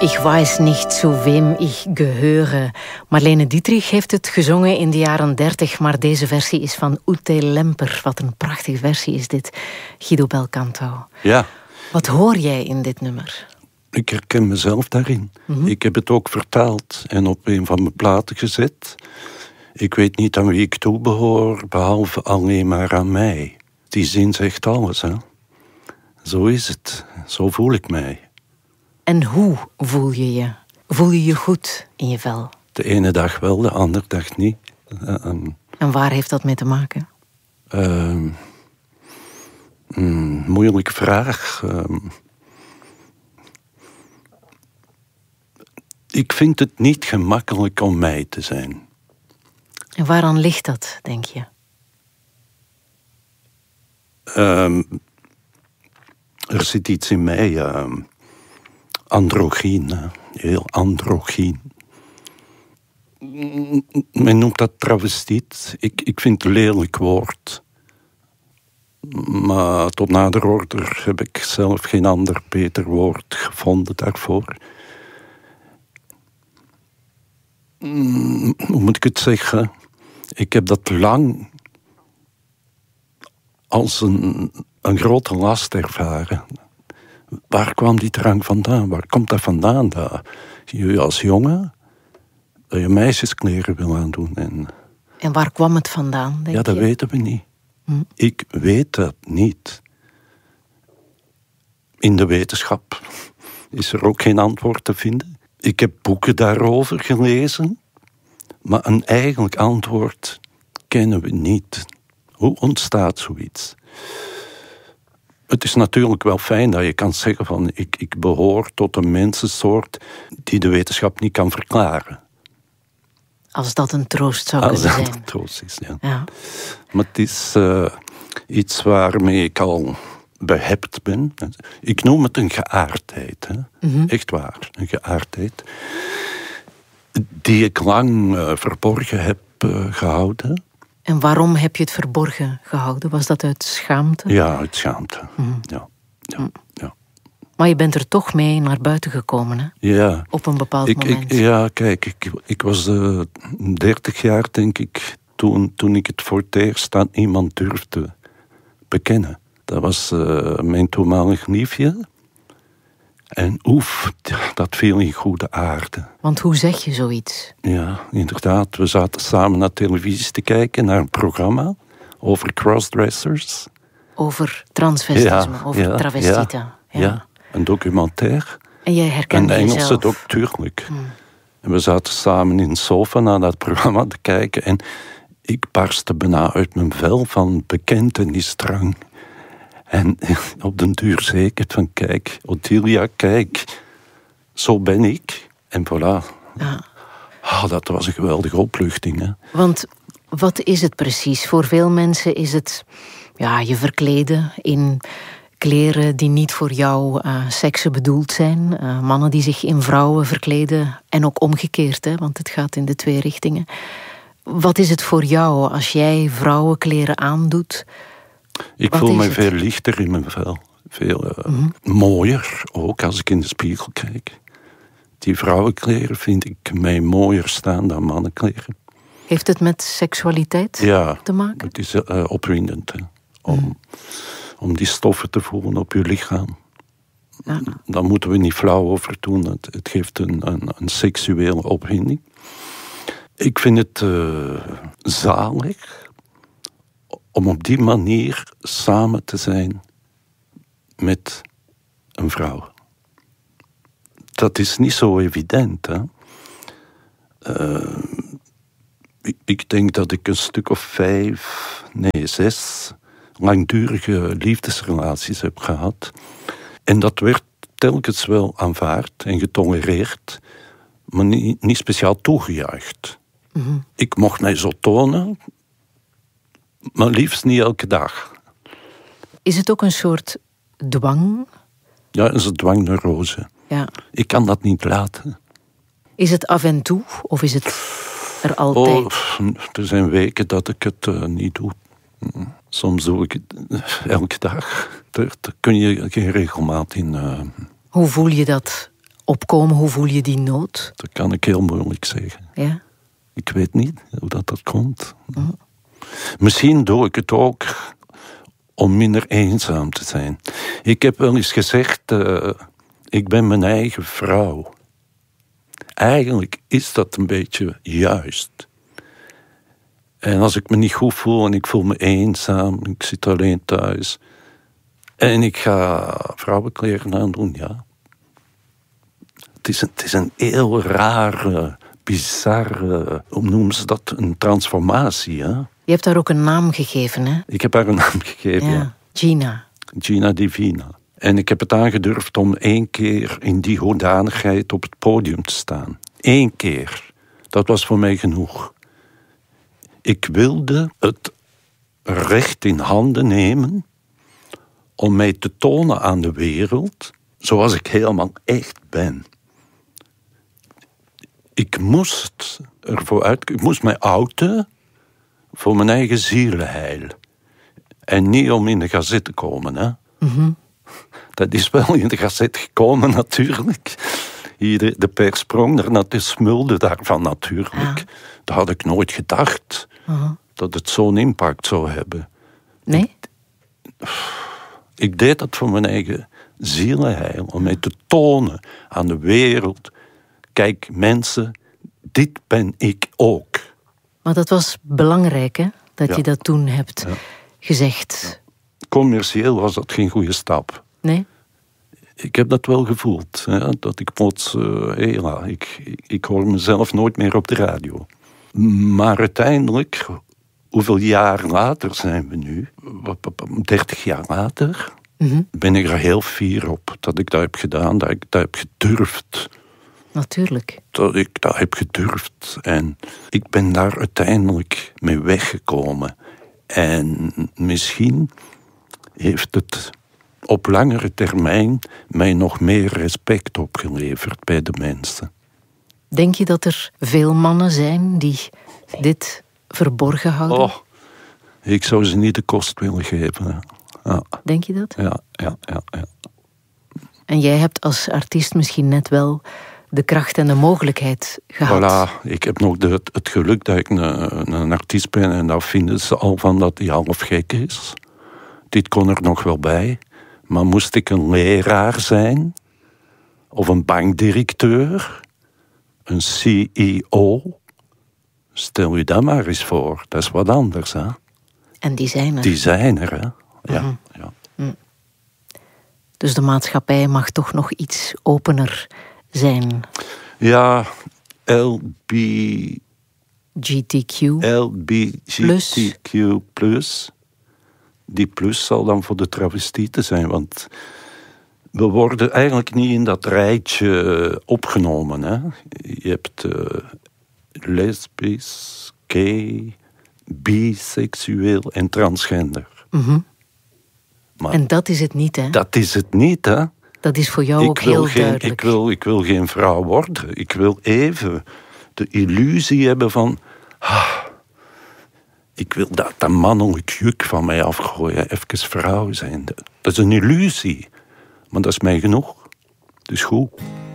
Ich weiß nicht, zu wem ich gehöre. Marlene Dietrich heeft het gezongen in de jaren 30, maar deze versie is van Ute Lemper. Wat een prachtige versie is dit, Guido Belcanto. Ja. Wat hoor jij in dit nummer? Ik herken mezelf daarin. Ik heb het ook vertaald en op een van mijn platen gezet. Ik weet niet aan wie ik toebehoor, behalve alleen maar aan mij. Die zin zegt alles, hè. Zo is het. Zo voel ik mij. En hoe voel je je? Voel je je goed in je vel? De ene dag wel, de andere dag niet. En waar heeft dat mee te maken? Moeilijke vraag. Ik vind het niet gemakkelijk om mij te zijn. En waaraan ligt dat, denk je? Er zit iets in mij, androgyn, heel androgyn. Men noemt dat travestiet. Ik vind het een lelijk woord. Maar tot nader order heb ik zelf geen ander beter woord gevonden daarvoor. Hoe moet ik het zeggen? Ik heb dat lang als een grote last ervaren. Waar kwam die drang vandaan? Waar komt dat vandaan? Dat je als jongen dat je meisjeskleren wil aandoen. En waar kwam het vandaan, denk je? Dat weten we niet. Ik weet dat niet. In de wetenschap is er ook geen antwoord te vinden. Ik heb boeken daarover gelezen, maar een eigenlijk antwoord kennen we niet. Hoe ontstaat zoiets? Het is natuurlijk wel fijn dat je kan zeggen van ik behoor tot een mensensoort die de wetenschap niet kan verklaren. Als dat een troost zou kunnen zijn. Als dat een troost is, ja. Maar het is iets waarmee ik al behept ben. Ik noem het een geaardheid. Hè? Echt waar, een geaardheid. Die ik lang verborgen heb gehouden. En waarom heb je het verborgen gehouden? Was dat uit schaamte? Ja, uit schaamte. Ja. Maar je bent er toch mee naar buiten gekomen, hè? Ja. Op een bepaald moment. Ik was 30 jaar, denk ik, toen ik het voor het eerst aan iemand durfde bekennen. Dat was mijn toenmalig liefje. En dat viel in goede aarde. Want hoe zeg je zoiets? Ja, inderdaad. We zaten samen naar televisie te kijken, naar een programma over crossdressers. Over transvestisme, over travestieten. Ja, een documentaire. En jij herkende jezelf? Een Engelse doc, tuurlijk. En we zaten samen in een sofa naar dat programma te kijken. En ik barstte bijna uit mijn vel van bekentenisdrang. En op den duur zeker van, kijk, Ottilia, kijk, zo ben ik. En voilà. Ja. Dat was een geweldige opluchting. Hè. Want wat is het precies? Voor veel mensen is het je verkleden in kleren die niet voor jouw seksen bedoeld zijn. Mannen die zich in vrouwen verkleden. En ook omgekeerd, hè, want het gaat in de twee richtingen. Wat is het voor jou als jij vrouwenkleren aandoet? Ik voel me veel lichter in mijn vel. Veel mooier, ook als ik in de spiegel kijk. Die vrouwenkleren vind ik mij mooier staan dan mannenkleren. Heeft het met seksualiteit te maken? Het is opwindend. Hè. Om die stoffen te voelen op je lichaam. Ja. Daar moeten we niet flauw over doen. Het geeft een seksuele opwinding. Ik vind het zalig om op die manier samen te zijn met een vrouw. Dat is niet zo evident, hè. Ik denk dat ik een stuk of 6 langdurige liefdesrelaties heb gehad. En dat werd telkens wel aanvaard en getolereerd, maar niet speciaal toegejuicht. Ik mocht mij zo tonen, maar liefst niet elke dag. Is het ook een soort dwang? Ja, het is een dwangneurose. Ja. Ik kan dat niet laten. Is het af en toe of is het er altijd? Er zijn weken dat ik het niet doe. Soms doe ik het elke dag. Daar kun je geen regelmaat in. Hoe voel je dat opkomen? Hoe voel je die nood? Dat kan ik heel moeilijk zeggen. Ja? Ik weet niet hoe dat komt. Misschien doe ik het ook om minder eenzaam te zijn. Ik heb wel eens gezegd, ik ben mijn eigen vrouw. Eigenlijk is dat een beetje juist. En als ik me niet goed voel en ik voel me eenzaam, ik zit alleen thuis en ik ga vrouwenkleren aandoen, ja. Het is een heel rare, bizarre, hoe noemen ze dat, een transformatie, hè? Je hebt haar ook een naam gegeven, hè? Ik heb haar een naam gegeven, ja. Gina. Gina Divina. En ik heb het aangedurfd om 1 keer in die hoedanigheid op het podium te staan. 1 keer. Dat was voor mij genoeg. Ik wilde het recht in handen nemen om mij te tonen aan de wereld zoals ik helemaal echt ben. Ik moest ervoor uit, ik moest mij outen voor mijn eigen zielenheil. En niet om in de gazette te komen, hè. Mm-hmm. Dat is wel in de gazette gekomen, natuurlijk. De pers sprong er naar, de smulde daarvan, natuurlijk. Ja. Dat had ik nooit gedacht, dat het zo'n impact zou hebben. Nee? Ik deed dat voor mijn eigen zielenheil, om mij te tonen aan de wereld. Kijk, mensen, dit ben ik ook. Maar dat was belangrijk, hè? Dat je dat toen hebt gezegd. Ja. Commercieel was dat geen goede stap. Nee? Ik heb dat wel gevoeld. Hè, dat ik plots... ik hoor mezelf nooit meer op de radio. Maar uiteindelijk, hoeveel jaar later zijn we nu? 30 jaar later... ben ik er heel fier op dat ik dat heb gedaan. Dat ik dat heb gedurfd. Natuurlijk. Dat ik dat heb gedurfd. En ik ben daar uiteindelijk mee weggekomen. En misschien heeft het op langere termijn mij nog meer respect opgeleverd bij de mensen. Denk je dat er veel mannen zijn die dit verborgen houden? Oh, ik zou ze niet de kost willen geven. Ja. Denk je dat? Ja. En jij hebt als artiest misschien net wel de kracht en de mogelijkheid gehad. Voilà, ik heb nog het geluk dat ik een artiest ben en daar vinden ze al van dat hij half gek is. Dit kon er nog wel bij. Maar moest ik een leraar zijn, of een bankdirecteur, een CEO, stel je dat maar eens voor. Dat is wat anders, hè? En die zijn er. Die zijn er, hè? Ja. Dus de maatschappij mag toch nog iets opener zijn. Ja, LGBTQ+. Die plus zal dan voor de travestieten zijn, want we worden eigenlijk niet in dat rijtje opgenomen. Hè? Je hebt lesbisch, gay, biseksueel en transgender. Maar en dat is het niet, hè? Dat is het niet, hè? Dat is voor jou ook heel duidelijk. Ik wil geen vrouw worden. Ik wil even de illusie hebben van... ik wil dat mannelijk juk van mij afgooien. Even vrouw zijn. Dat is een illusie. Maar dat is mij genoeg. Dus goed.